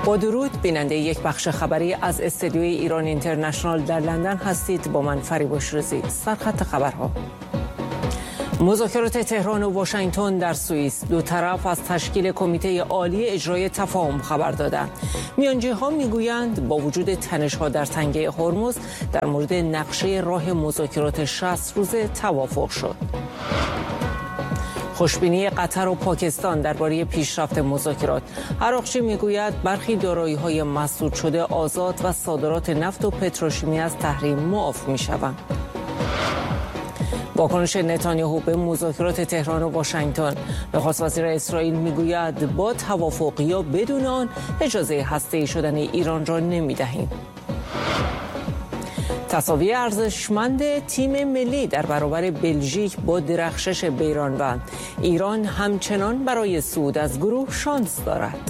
با درود، بیننده یک بخش خبری از استودیوی ایران اینترنشنال در لندن هستید. با من فریباش رضی. سرخط خبرها: مذاکرات تهران و واشنگتن در سوئیس. دو طرف از تشکیل کمیته عالی اجرای تفاهم خبر دادند. میانجی‌ها میگویند با وجود تنش‌ها در تنگه هرمز در مورد نقشه راه مذاکرات 60 روزه توافق شد. خوشبینی قطر و پاکستان درباره پیشرفت مذاکرات. عراقچی میگوید برخی دارایی‌های مسدود شده آزاد و صادرات نفت و پتروشیمی از تحریم معاف می‌شوند. واکنش نتانیاهو به مذاکرات تهران و واشنگتن. نخست وزیر اسرائیل میگوید با توافق یا بدون آن اجازه هسته‌ای شدن ایران را نمی‌دهیم. تساوی ارزشمند تیم ملی در برابر بلژیک با درخشش بیرانوند. ایران همچنان برای صعود از گروه شانس دارد.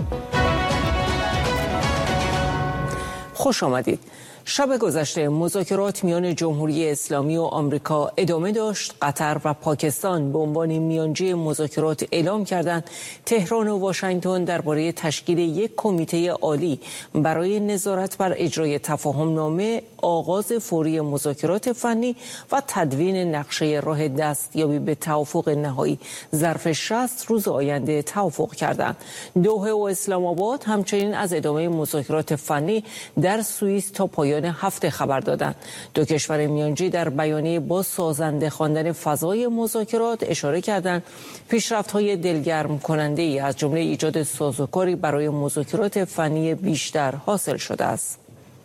خوش آمدید. شب گذشته مذاکرات میان جمهوری اسلامی و آمریکا ادامه داشت. قطر و پاکستان به عنوان میانجی مذاکرات اعلام کردند تهران و واشنگتن درباره تشکیل یک کمیته عالی برای نظارت بر اجرای تفاهم نامه، آغاز فوری مذاکرات فنی و تدوین نقشه راه دستیابی به توافق نهایی ظرف 60 روز آینده توافق کردند. دوحه و اسلام آباد همچنین از ادامه مذاکرات فنی در سوئیس تا پایان هفته خبر دادند. دو کشور میانجی در بیانیه با سازنده خواندن فضای مذاکرات اشاره کردند پیشرفت‌های دلگرم کننده‌ای از جمله ایجاد سازوکاری برای مذاکرات فنی بیشتر حاصل شده است.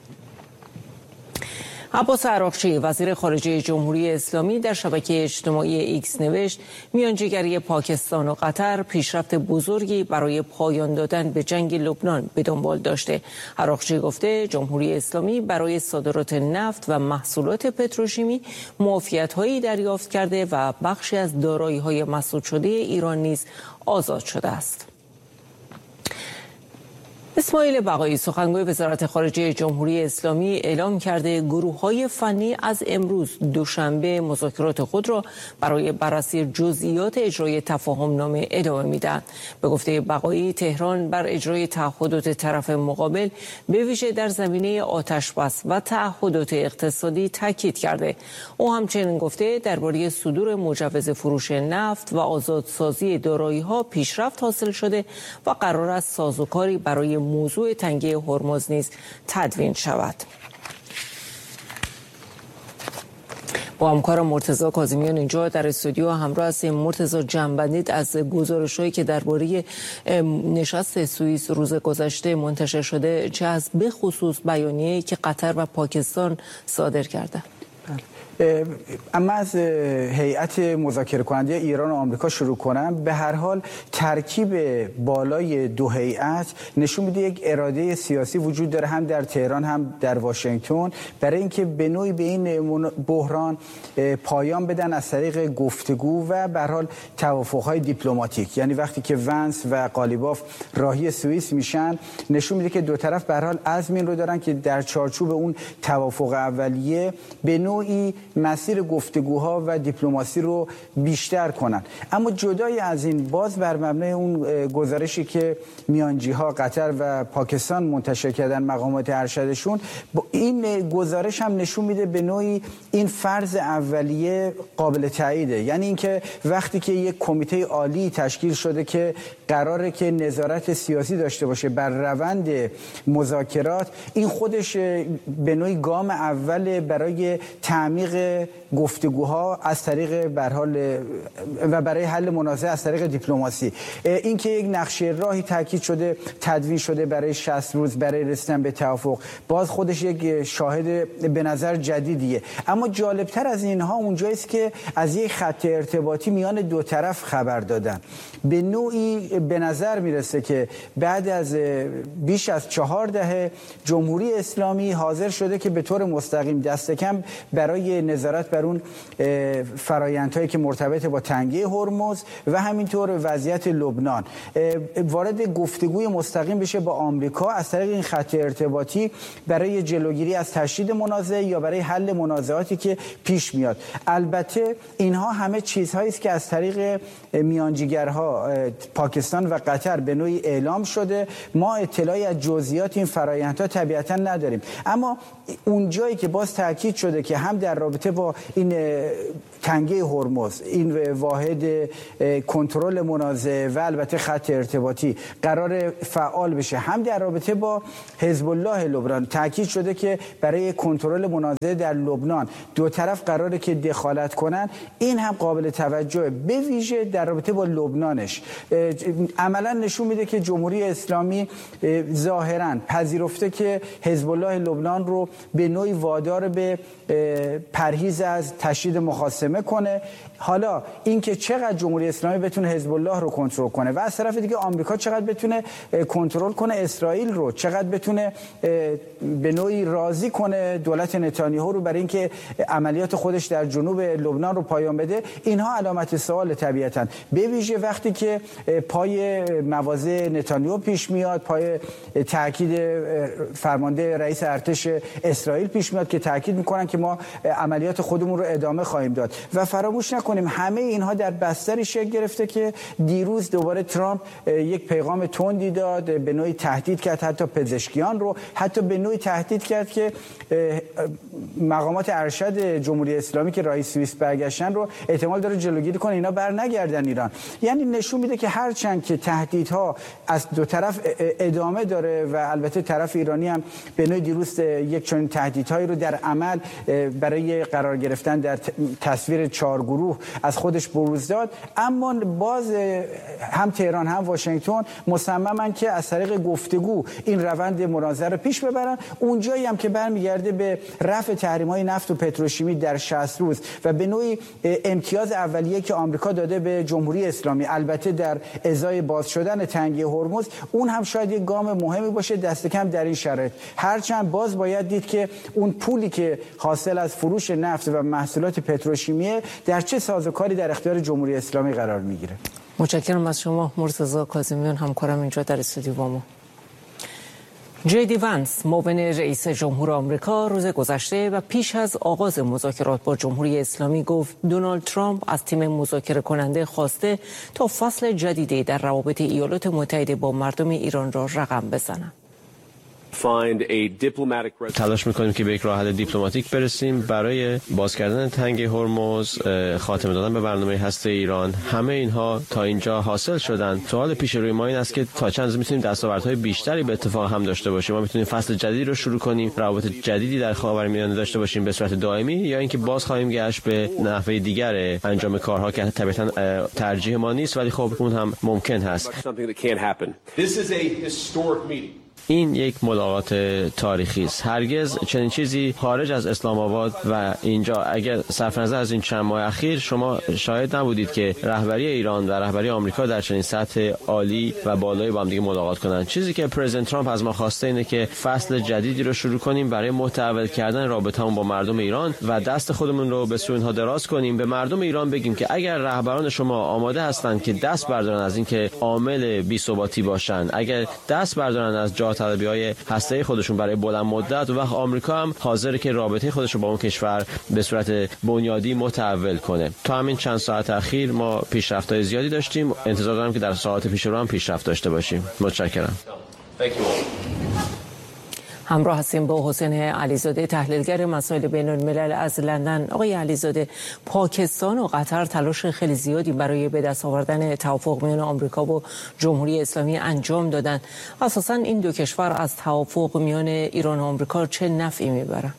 عباس عراقچی وزیر خارجه جمهوری اسلامی در شبکه اجتماعی ایکس نوشت میانجیگری پاکستان و قطر پیشرفت بزرگی برای پایان دادن به جنگ لبنان به دنبال داشته. عراقچی گفته جمهوری اسلامی برای صادرات نفت و محصولات پتروشیمی معافیت‌هایی دریافت کرده و بخشی از دارایی‌های مسدود شده ایران نیز آزاد شده است. اسماعیل بقایی سخنگوی وزارت خارجه جمهوری اسلامی اعلام کرده گروه‌های فنی از امروز دوشنبه مذاکرات خود را برای بررسی جزئیات اجرای تفاهم نامه ادامه میدهند. به گفته بقایی تهران بر اجرای تعهدات طرف مقابل به ویژه در زمینه آتش‌بس و تعهدات اقتصادی تاکید کرده. او همچنین گفته درباره صدور مجوز فروش نفت و آزادسازی دارایی‌ها پیشرفت حاصل شده و قرار است سازوکاری برای موضوع تنگه هرمز نیز تدوین شود. با همکار مرتضی کاظمیان اینجا در استودیو همراه هستیم. مرتضی، جنبندی از گزارش‌هایی که درباره نشست سوئیس روز گذشته منتشر شده چه از به خصوص بیانیه‌ای که قطر و پاکستان صادر کردند؟ اما از هیئت مذاکره کننده ایران و آمریکا شروع کنم. به هر حال ترکیب بالای دو هیئت نشون میده یک اراده سیاسی وجود داره، هم در تهران هم در واشنگتن، برای اینکه به نوعی به این بحران پایان بدن از طریق گفتگو و به هر حال توافق‌های دیپلماتیک. یعنی وقتی که ونس و قالیباف راهی سوئیس میشن نشون میده که دو طرف به هر حال عزم این رو دارن که در چارچوب اون توافق اولیه به نوعی مسیر گفتگوها و دیپلماسی رو بیشتر کنن. اما جدای از این، باز بر مبنای اون گزارشی که میانجی‌ها قطر و پاکستان منتشر کردن مقامات ارشدشون، این گزارش هم نشون میده به نوعی این فرض اولیه قابل تاییده. یعنی اینکه وقتی که یک کمیته عالی تشکیل شده که قراره که نظارت سیاسی داشته باشه بر روند مذاکرات، این خودش به نوعی گام اول برای تعمیق گفتگوها از طریق به هر حال و برای حل منازعه از طریق دیپلماسی. این که یک نقشه راهی تاکید شده، تدوین شده برای 60 روز برای رسیدن به توافق، باز خودش یک شاهد به نظر جدیدیه. اما جالبتر از اینها اونجایی است که از یک خط ارتباطی میان دو طرف خبر دادن. به نوعی به نظر میرسه که بعد از بیش از 4 دهه جمهوری اسلامی حاضر شده که به طور مستقیم دست کم برای نظارت بر اون فرآیندهایی که مرتبط با تنگه هرمز و همینطور وضعیت لبنان وارد گفتگوی مستقیم بشه با آمریکا از طریق این خط ارتباطی برای جلوگیری از تشدید منازعه یا برای حل منازعاتی که پیش میاد. البته اینها همه چیزهایی است که از طریق میانجیگرها پاکستان و قطر به نوعی اعلام شده. ما اطلاعی از جزئیات این فرآیندها طبیعتا نداریم، اما اونجایی که باز تاکید شده که هم در رابطه با این تنگه هرمز، این واحد کنترل منازعه و البته خط ارتباطی قرار فعال بشه، هم در رابطه با حزب الله لبنان تاکید شده که برای کنترل منازعه در لبنان دو طرف قراره که دخالت کنن، این هم قابل توجهه، به ویژه در رابطه با لبنانش. عملا نشون میده که جمهوری اسلامی ظاهرا پذیرفته که حزب الله لبنان رو به نوعی وادار به پرهیز از تشدید مخاصمه کنه. حالا اینکه چقدر جمهوری اسلامی بتونه حزب الله رو کنترل کنه و از طرف دیگه آمریکا چقدر بتونه کنترل کنه اسرائیل رو، چقدر بتونه به نوعی راضی کنه دولت نتانیاهو رو برای اینکه عملیات خودش در جنوب لبنان رو پایان بده، اینها علامت سوال طبیعتاً، به ویژه وقتی که پای مواضع نتانیاهو پیش میاد، پای تاکید فرمانده رئیس ارتش اسرائیل پیش میاد که تاکید میکنن که ما عملیات خودمون رو ادامه خواهیم داد. و فراموش نکنیم همه اینها در بستری شکل گرفته که دیروز دوباره ترامپ یک پیغام تندی داد، به نوعی تهدید کرد حتی پزشکیان رو، حتی به نوعی تهدید کرد که مقامات ارشد جمهوری اسلامی که رئیس سوئیس برگشتن رو احتمال داره جلوگیری کنه اینا بر نگردن ایران. یعنی نشون میده که هرچند که تهدیدها از دو طرف ادامه داره و البته طرف ایرانی هم به نوعی دیروز یک چنین تهدیدهایی رو در عمل برای قرار گرفتن در تصویر 4 گروه از خودش بروز داد، اما باز هم تهران هم واشنگتن مصممن که از طریق گفتگو این روند مناظره رو پیش ببرن. اونجایی هم که برمیگرده به رفع تحریم‌های نفت و پتروشیمی در 60 روز و به نوعی امتیاز اولیه که آمریکا داده به جمهوری اسلامی، البته در ازای باز شدن تنگه هرمز، اون هم شاید یک گام مهمی باشه دست کم در این شرایط. هرچند باز باید دید که اون پولی که حاصل از فروش نفت و محصولات پتروشیمیه در چه سازوکاری در اختیار جمهوری اسلامی قرار میگیره. متشکرم از شما مرتضی کاظمیان، همکارم اینجا در استودیو با ما. جی وانس، معاون رئیس جمهور آمریکا، روز گذشته و پیش از آغاز مذاکرات با جمهوری اسلامی گفت دونالد ترامپ از تیم مذاکره کننده خواسته تا فصل جدیدی در روابط ایالات متحده با مردم ایران را رقم بزنند. تلاش میکنیم که به یک راه حل دیپلماتیک برسیم برای باز کردن تنگه هرمز، خاتمه دادن به برنامه هسته ایران. همه اینها تا اینجا حاصل شدن. سوال پیش روی ما این است که تا چند میتونیم دستاوردهای بیشتری به اتفاق هم داشته باشیم. ما میتونیم فصل جدیدی رو شروع کنیم، روابط جدیدی در خاورمیانه داشته باشیم به صورت دائمی، یا اینکه باز خواهیم گشت به نحوه دیگر انجام کارها که طبعا ترجیح ما نیست، ولی خب اون هم ممکن هست. این یک ملاقات تاریخی است. هرگز چنین چیزی خارج از اسلام آباد و اینجا، اگر صرف نظر از این چند ماه اخیر، شما شاهد نبودید که رهبری ایران و رهبری آمریکا در چنین سطح عالی و بالایی با هم دیگه ملاقات کنند. چیزی که پرزیدنت ترامپ از ما خواسته اینه که فصل جدیدی رو شروع کنیم برای متحول کردن رابطه‌مون با مردم ایران و دست خودمون رو به سوی اینها دراز کنیم. به مردم ایران بگیم که اگر رهبران شما آماده هستند که دست بردارن از اینکه عامل بی‌ثباتی باشن، اگر دست بردارن از طلبی‌های هسته‌ای خودشون برای بلند مدت، و آمریکا هم حاضره که رابطه خودش رو با اون کشور به صورت بنیادی متحول کنه. تا همین چند ساعت اخیر ما پیشرفت‌های زیادی داشتیم. انتظار دارم که در ساعات پیش رو هم پیشرفت داشته باشیم. متشکرم. همراه هستیم با حسین علیزاده، تحلیلگر مسائل بین الملل از لندن. آقای علیزاده، پاکستان و قطر تلاش خیلی زیادی برای به دست آوردن توافق میان آمریکا و جمهوری اسلامی انجام دادن. اساساً این دو کشور از توافق میان ایران و آمریکا چه نفعی میبرن؟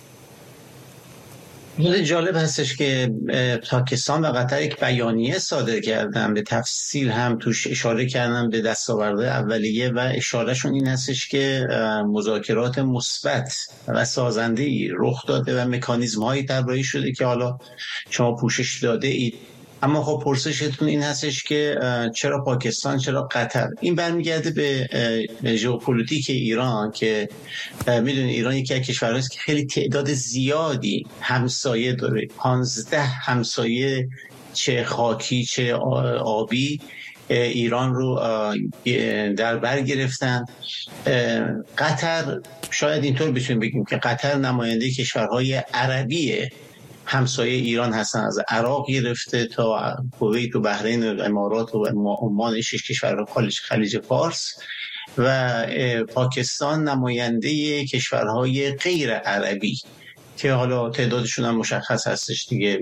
جالب هستش که پاکستان و قطر یک بیانیه صادر کردن، به تفصیل هم توش اشاره کردن به دستاوردهای اولیه و اشارهشون این هستش که مذاکرات مثبت و سازنده‌ای رخ داده و مکانیزم‌هایی طراحی شده که حالا شما پوشش داده اید اما خب پرسشتون این هستش که چرا پاکستان، چرا قطر؟ این برمیگرده به ژئوپلیتیک ایران که میدونید ایران یکی از کشورهایی است که خیلی تعداد زیادی همسایه داره، 15 همسایه چه خاکی چه آبی ایران رو در بر گرفتن. قطر شاید اینطور بتونیم بگیم که قطر نماینده کشورهای عربی همسایه ایران هستن، از عراق گرفته تا کویت و بحرین و امارات و عمان، 6 کشور خلیج فارس، و پاکستان نماینده کشورهای غیر عربی که حالا تعدادشون هم مشخص هستش دیگه.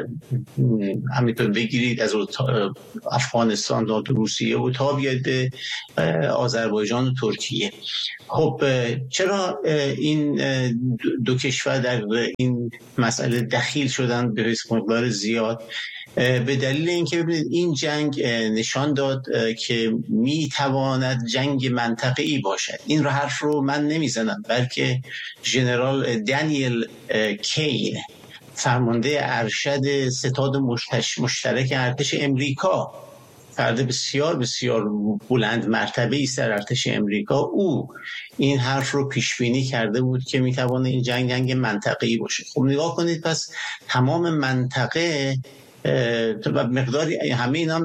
همینطور بگیرید از افغانستان تا روسیه و تا بیاد به آذربایجان و ترکیه. خب چرا این دو کشور در این مسئله دخیل شدن به مقدار زیاد؟ به دلیل اینکه ببینید این جنگ نشان داد که میتواند جنگ منطقه‌ای باشد. این حرف رو من نمیزنم، بلکه ژنرال دانیل کین، فرمانده ارشد ستاد مشترک ارتش امریکا، فرد بسیار بسیار بلند مرتبه‌ای است در ارتش امریکا، او این حرف رو پیش بینی کرده بود که میتواند این جنگ منطقه‌ای باشه. خب نگاه کنید، پس تمام منطقه و مقداری همه اینا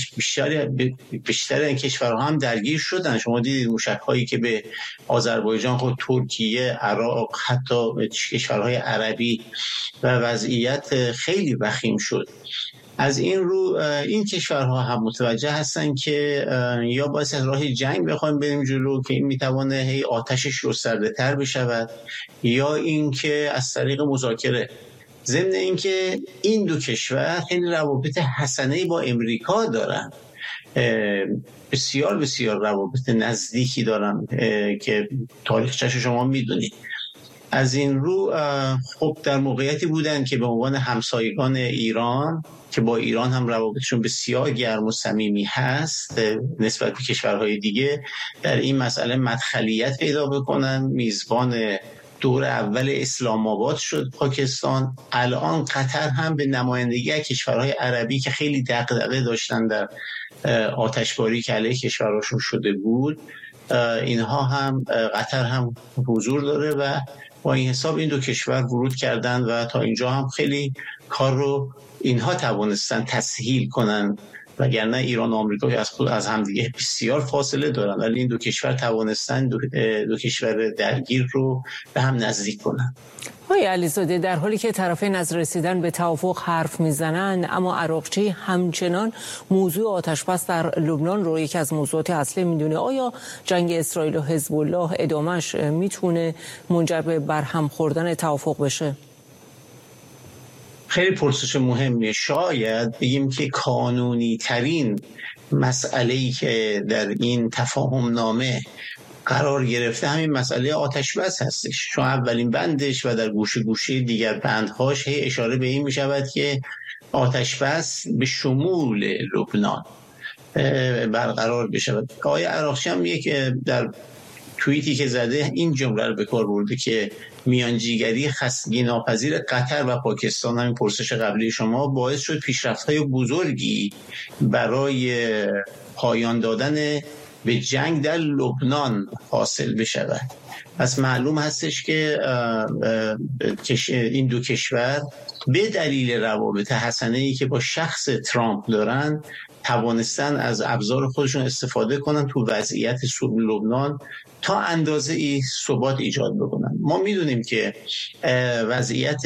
بیشتر این کشورها هم درگیر شدن. شما دیدید موشک‌هایی که به آذربایجان، خود ترکیه، عراق، حتی کشورهای عربی، و وضعیت خیلی وخیم شد. از این رو این کشورها هم متوجه هستن که یا باید از راه جنگ بخوایم بریم جلو که این میتوانه هی آتشش گسترده تر بشود، یا اینکه از طریق مذاکره. ضمن اینکه این دو کشور خیلی روابط حسنه‌ای با امریکا دارن، بسیار بسیار روابط نزدیکی دارن که تاریخچه‌شو شما میدونید. از این رو خب در موقعیتی بودن که به عنوان همسایگان ایران، که با ایران هم روابطشون بسیار گرم و صمیمی هست نسبت به کشورهای دیگه، در این مسئله مدخلیت پیدا بکنن. میزبان دور اول اسلام آباد شد پاکستان. الان قطر هم به نمایندگی کشورهای عربی که خیلی دغدغه داشتن در آتشباری که علیه کشورهاشون شده بود، اینها هم قطر هم حضور داره و با این حساب این دو کشور ورود کردن و تا اینجا هم خیلی کار رو اینها توانستن تسهیل کنن، وگرنه ایران و آمریکا از همدیگه بسیار فاصله دارن، ولی این دو کشور توانستن دو کشور درگیر رو به هم نزدیک کنن. آقای علیزاده، در حالی که طرفین از رسیدن به توافق حرف میزنن، اما عراقچی همچنان موضوع آتش‌بس در لبنان رو یکی از موضوعات اصلی میدونه. آیا جنگ اسرائیل و حزب الله ادامهش میتونه منجر به برهم خوردن توافق بشه؟ خیلی پرسش مهمیه. شاید بگیم که قانونی ترین مسئله‌ای که در این تفاهم نامه قرار گرفته همین مسئله آتش بس هستش، چون اولین بندش و در گوشه گوشه دیگر بندهاش هی اشاره به این می شود که آتش بس به شمول لبنان برقرار بشود. آقای عراقچی هم در توییتی که زده این جمله رو به کار برده که میانجیگری خستگی ناپذیر قطر و پاکستان، همین پرسش قبلی شما، باعث شد پیشرفت‌های بزرگی برای پایان دادن به جنگ در لبنان حاصل بشود. پس معلوم هستش که این دو کشور به دلیل روابط حسنه‌ای که با شخص ترامپ دارن توانستن از ابزار خودشون استفاده کنن تو وضعیت لبنان تا اندازه ای ثبات ایجاد بکنن. ما میدونیم که وضعیت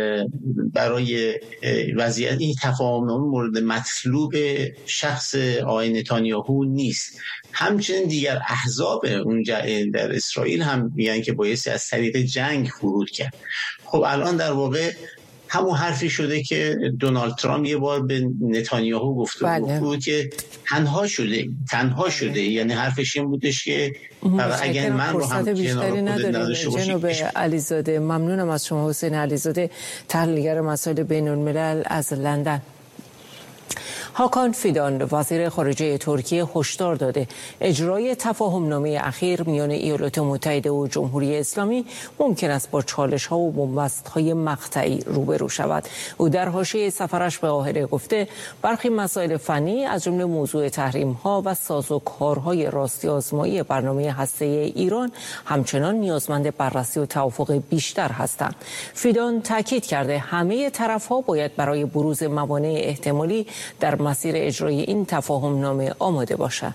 این تفاهم‌نامه مورد مطلوب شخص آقای نتانیاهو نیست. همچنین دیگر احزاب اونجا در اسرائیل هم میگن که بایستی از طریق جنگ ورود کرد. خب الان در واقع همون حرفی شده که دونالد ترامپ یه بار به نتانیاهو گفته بود که تنها شده. یعنی حرفش این بودش که اگر من رو هم بیشتری نداریم. جناب علیزاده، ممنونم از شما. حسین علیزاده، تحلیلگر مسائل بین الملل از لندن. هاکان فیدان وزیر خارجه ترکیه هشدار داده اجرای تفاهمنامه اخیر میان ایالات متحده و جمهوری اسلامی ممکن است با چالش‌ها و بنبست‌های مقطعی روبرو شود. او در حاشیه سفرش به قاهره گفته برخی مسائل فنی از جمله موضوع تحریم‌ها و سازوکارهای راستی آزمایی برنامه هسته‌ای ایران همچنان نیازمند بررسی و توافق بیشتر هستند. فیدان تاکید کرده همه طرف‌ها باید برای بروز موانع احتمالی در مسیر اجرای این تفاهمنامه آماده باشند.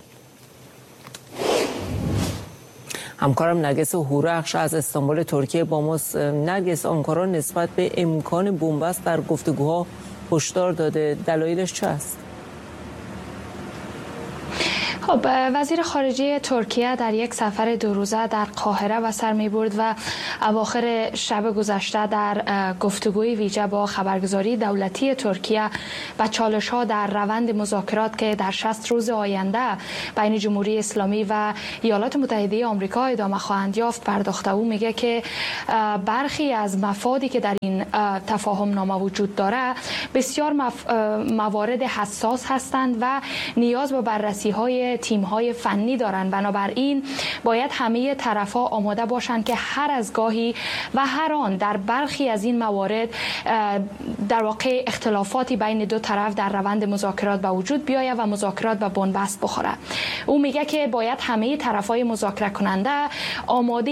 همکارم نرگس هورخش از استانبول ترکیه با ماست. نرگس، آنکارا نسبت به امکان بنبست در گفتگوها هشدار داده، دلایلش چه است؟ خب، وزیر خارجه ترکیه در یک سفر 2 روزه در قاهره به سر می‌برد و اواخر شب گذشته در گفتگوی ویژه با خبرگزاری دولتی ترکیه و چالش‌ها در روند مذاکرات که در 60 روز آینده بین جمهوری اسلامی و ایالات متحده آمریکا ادامه خواهند یافت پرداخته. او میگه که برخی از مفادی که در این تفاهمنامه وجود داره بسیار موارد حساس هستند و نیاز به بررسی‌های تیم‌های فنی دارند. بنابراین باید همه طرف‌ها آماده باشند که هر از گاهی و هر آن در برخی از این موارد در واقع اختلافاتی بین دو طرف در روند مذاکرات به وجود بیاید و مذاکرات به بنبست بخوره. او میگه که باید همه طرف‌های مذاکره کننده آماده